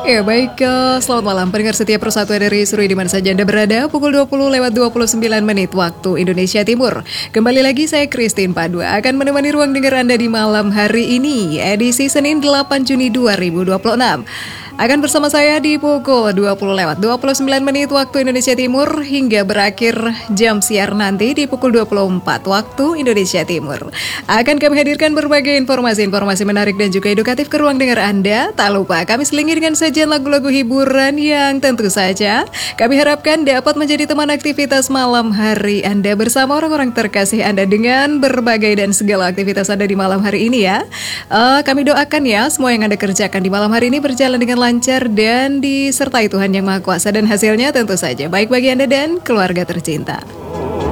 Ya baik, selamat malam pendengar setia Persatuan dari Suri di mana saja Anda berada. Pukul 20:29 waktu Indonesia Timur. Kembali lagi saya Christine Padua akan menemani ruang dengar Anda di malam hari ini, edisi Senin 8 Juni 2026. Akan bersama saya di pukul 20:29 waktu Indonesia Timur hingga berakhir jam siar nanti di pukul 24 waktu Indonesia Timur. Akan kami hadirkan berbagai informasi-informasi menarik dan juga edukatif ke ruang dengar Anda. Tak lupa kami selingi dengan sajian lagu-lagu hiburan yang tentu saja kami harapkan dapat menjadi teman aktivitas malam hari Anda bersama orang-orang terkasih Anda dengan berbagai dan segala aktivitas Anda di malam hari ini ya. Kami doakan ya semua yang Anda kerjakan di malam hari ini berjalan dengan lancar dan disertai Tuhan Yang Maha Kuasa dan hasilnya tentu saja baik bagi Anda dan keluarga tercinta.